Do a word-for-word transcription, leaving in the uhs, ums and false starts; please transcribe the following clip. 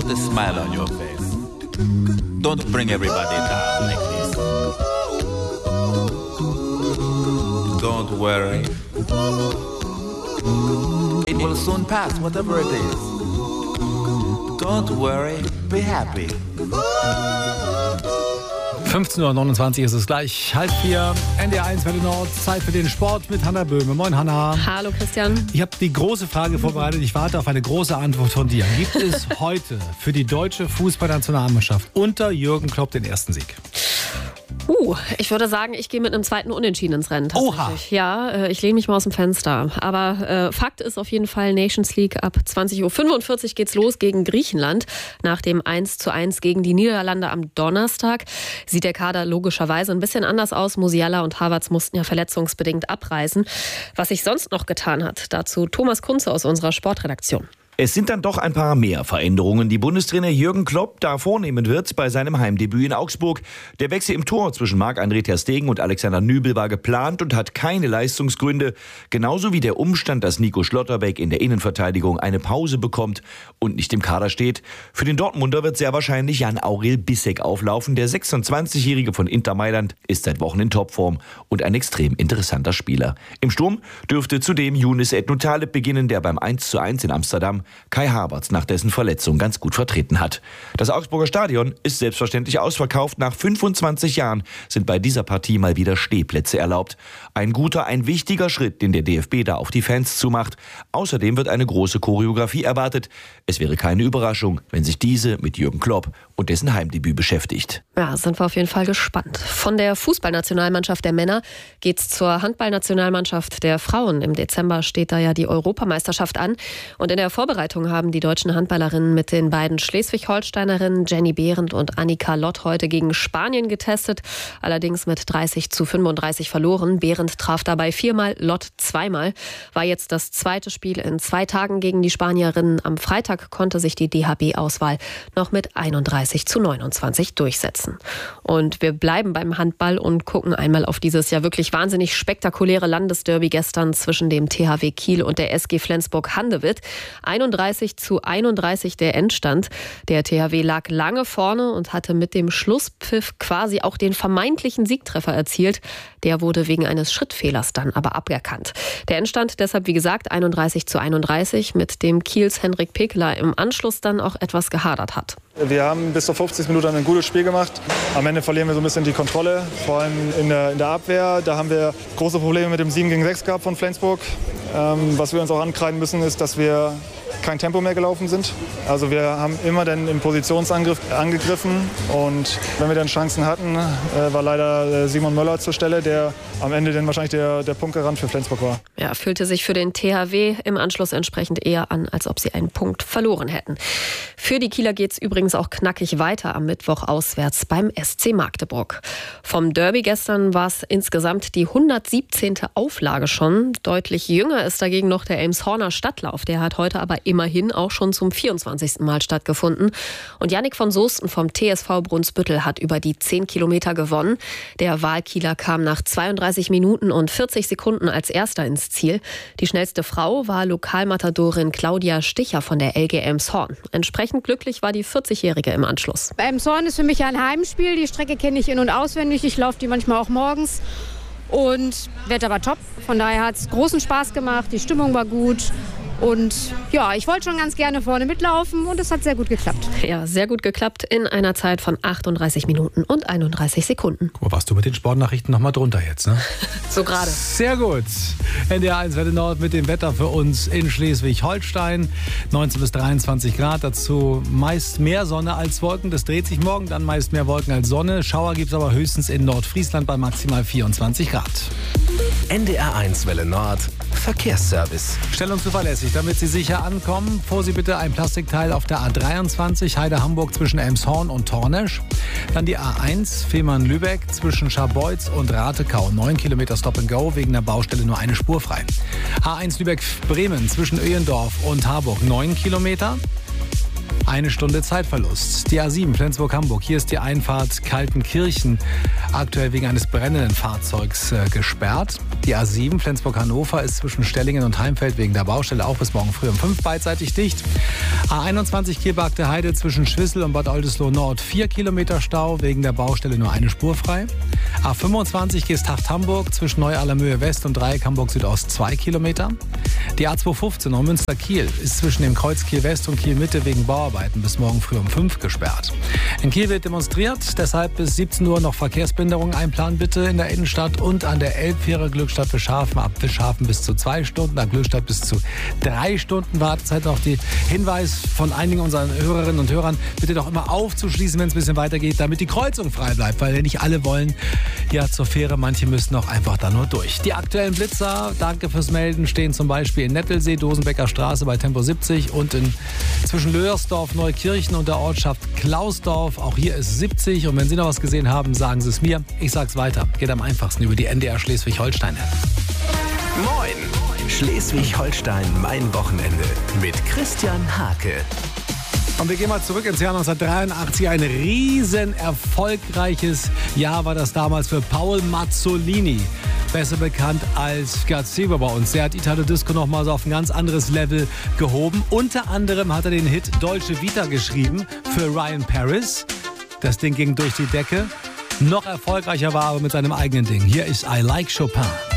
Put a smile on your face. Don't bring everybody down like this. Don't worry. It will soon pass, whatever it is. Don't worry, be happy. fünfzehn Uhr neunundzwanzig ist es gleich. Halb vier, N D R eins Welle Nord. Zeit für den Sport mit Hanna Böhme. Moin, Hanna. Hallo, Christian. Ich habe die große Frage vorbereitet. Ich warte auf eine große Antwort von dir. Gibt es heute für die deutsche Fußballnationalmannschaft unter Jürgen Klopp den ersten Sieg? Uh, ich würde sagen, ich gehe mit einem zweiten Unentschieden ins Rennen. Oha. Ja, ich lehne mich mal aus dem Fenster. Aber äh, Fakt ist auf jeden Fall, Nations League ab zwanzig Uhr fünfundvierzig geht's los gegen Griechenland. Nach dem eins zu eins gegen die Niederlande am Donnerstag sieht der Kader logischerweise ein bisschen anders aus. Musiala und Havertz mussten ja verletzungsbedingt abreisen. Was sich sonst noch getan hat, dazu Thomas Kunze aus unserer Sportredaktion. Es sind dann doch ein paar mehr Veränderungen, die Bundestrainer Jürgen Klopp da vornehmen wird bei seinem Heimdebüt in Augsburg. Der Wechsel im Tor zwischen Marc-André ter Stegen und Alexander Nübel war geplant und hat keine Leistungsgründe. Genauso wie der Umstand, dass Nico Schlotterbeck in der Innenverteidigung eine Pause bekommt und nicht im Kader steht. Für den Dortmunder wird sehr wahrscheinlich Jan-Aurel Bissek auflaufen. Der sechsundzwanzigjährige von Inter Mailand ist seit Wochen in Topform und ein extrem interessanter Spieler. Im Sturm dürfte zudem Younes Ednou-Taleb beginnen, der beim eins zu eins in Amsterdam Kai Havertz nach dessen Verletzung ganz gut vertreten hat. Das Augsburger Stadion ist selbstverständlich ausverkauft. Nach fünfundzwanzig Jahren sind bei dieser Partie mal wieder Stehplätze erlaubt. Ein guter, ein wichtiger Schritt, den der D F B da auf die Fans zumacht. Außerdem wird eine große Choreografie erwartet. Es wäre keine Überraschung, wenn sich diese mit Jürgen Klopp und dessen Heimdebüt beschäftigt. Ja, sind wir auf jeden Fall gespannt. Von der Fußballnationalmannschaft der Männer geht's zur Handballnationalmannschaft der Frauen. Im Dezember steht da ja die Europameisterschaft an. Und in der Vorbereitung haben die deutschen Handballerinnen mit den beiden Schleswig-Holsteinerinnen Jenny Behrendt und Annika Lott heute gegen Spanien getestet. Allerdings mit dreißig zu fünfunddreißig verloren. Behrendt traf dabei viermal, Lott zweimal. War jetzt das zweite Spiel in zwei Tagen gegen die Spanierinnen. Am Freitag konnte sich die D H B-Auswahl noch mit einunddreißig zu neunundzwanzig durchsetzen. Und wir bleiben beim Handball und gucken einmal auf dieses ja wirklich wahnsinnig spektakuläre Landesderby gestern zwischen dem T H W Kiel und der S G Flensburg-Handewitt. einunddreißig zu einunddreißig der Endstand. Der T H W lag lange vorne und hatte mit dem Schlusspfiff quasi auch den vermeintlichen Siegtreffer erzielt. Der wurde wegen eines Schrittfehlers dann aber aberkannt. Der Endstand deshalb, wie gesagt, einunddreißig zu einunddreißig, mit dem Kiels Henrik Pekeler im Anschluss dann auch etwas gehadert hat. Wir haben bis zur fünfzigsten Minute ein gutes Spiel gemacht. Am Ende verlieren wir so ein bisschen die Kontrolle, vor allem in der, in der Abwehr. Da haben wir große Probleme mit dem sieben gegen sechs gehabt von Flensburg. Ähm, was wir uns auch ankreiden müssen, ist, dass wir kein Tempo mehr gelaufen sind. Also wir haben immer dann im Positionsangriff angegriffen und wenn wir dann Chancen hatten, äh, war leider Simon Möller zur Stelle, der am Ende dann wahrscheinlich der, der Punktgarant für Flensburg war. Ja, fühlte sich für den T H W im Anschluss entsprechend eher an, als ob sie einen Punkt verloren hätten. Für die Kieler geht es übrigens auch knackig weiter am Mittwoch auswärts beim S C Magdeburg. Vom Derby gestern war es insgesamt die hundertsiebzehnte Auflage schon. Deutlich jünger ist dagegen noch der Elmshorner Stadtlauf. Der hat heute aber immerhin auch schon zum vierundzwanzigsten Mal stattgefunden. Und Jannik von Soesten vom T S V Brunsbüttel hat über die zehn Kilometer gewonnen. Der Wahlkieler kam nach zweiunddreißig Minuten und vierzig Sekunden als Erster ins Ziel. Die schnellste Frau war Lokalmatadorin Claudia Sticher von der L G Elmshorn. Entsprechend glücklich war die vierzigjährige im Anschluss. Elmshorn ist für mich ein Heimspiel. Die Strecke kenne ich in- und auswendig. Ich laufe die manchmal auch morgens. Und Wetter war top. Von daher hat es großen Spaß gemacht. Die Stimmung war gut. Und ja, ich wollte schon ganz gerne vorne mitlaufen und es hat sehr gut geklappt. Ja, sehr gut geklappt in einer Zeit von achtunddreißig Minuten und einunddreißig Sekunden. Guck mal, warst du mit den Sportnachrichten noch mal drunter jetzt, ne? So gerade. Sehr gut. N D R eins Welle Nord mit dem Wetter für uns in Schleswig-Holstein. neunzehn bis dreiundzwanzig Grad, dazu meist mehr Sonne als Wolken. Das dreht sich morgen, dann meist mehr Wolken als Sonne. Schauer gibt es aber höchstens in Nordfriesland bei maximal vierundzwanzig Grad. N D R eins Welle Nord Verkehrsservice. Schnell und zuverlässig, damit Sie sicher ankommen. Vor Sie bitte ein Plastikteil auf der A dreiundzwanzig Heide-Hamburg zwischen Elmshorn und Tornesch. Dann die A eins Fehmarn-Lübeck zwischen Scharbeutz und Ratekau. neun Kilometer Stop and Go, wegen der Baustelle nur eine Spur frei. A eins Lübeck-Bremen zwischen Öhendorf und Harburg. neun Kilometer. Eine Stunde Zeitverlust. Die A sieben Flensburg-Hamburg. Hier ist die Einfahrt Kaltenkirchen aktuell wegen eines brennenden Fahrzeugs äh, gesperrt. Die A sieben Flensburg-Hannover ist zwischen Stellingen und Heimfeld wegen der Baustelle auch bis morgen früh um fünf beidseitig dicht. A einundzwanzig Kielbarkte Heide zwischen Schwissel und Bad Oldesloe Nord vier Kilometer Stau, wegen der Baustelle nur eine Spur frei. A fünfundzwanzig Geesthacht-Hamburg zwischen Neu-Allermöhe West und Dreieck Hamburg Südost zwei Kilometer. Die A zweihundertfünfzehn Neumünster-Kiel ist zwischen dem Kreuz Kiel West und Kiel Mitte wegen Bauarbeiten bis morgen früh um fünf gesperrt. In Kiel wird demonstriert, deshalb bis siebzehn Uhr noch Verkehrsbehinderungen einplanen bitte in der Innenstadt und an der Elbfähre Glückstadt Fischhafen, ab Fischhafen bis zu zwei Stunden, ab Glückstadt bis zu drei Stunden Wartezeit. Noch die Hinweis von einigen unserer Hörerinnen und Hörern, bitte doch immer aufzuschließen, wenn es ein bisschen weitergeht, damit die Kreuzung frei bleibt, weil nicht alle wollen ja zur Fähre, manche müssen auch einfach da nur durch. Die aktuellen Blitzer, danke fürs Melden, stehen zum Beispiel in Nettelsee, Dosenbecker Straße bei Tempo siebzig und in zwischen Löhersdorf, Neukirchen und der Ortschaft Klausdorf. Auch hier ist siebzig. Und wenn Sie noch was gesehen haben, sagen Sie es mir. Ich sag's weiter. Geht am einfachsten über die N D R Schleswig-Holstein-App. Moin! Schleswig-Holstein, mein Wochenende. Mit Christian Hake. Und wir gehen mal zurück ins Jahr neunzehnhundertdreiundachtzig. Ein riesen erfolgreiches Jahr war das damals für Paul Mazzolini. Besser bekannt als Gazebo bei uns. Der hat Italo Disco noch mal so auf ein ganz anderes Level gehoben. Unter anderem hat er den Hit Dolce Vita geschrieben für Ryan Paris. Das Ding ging durch die Decke. Noch erfolgreicher war aber mit seinem eigenen Ding. Hier ist I Like Chopin.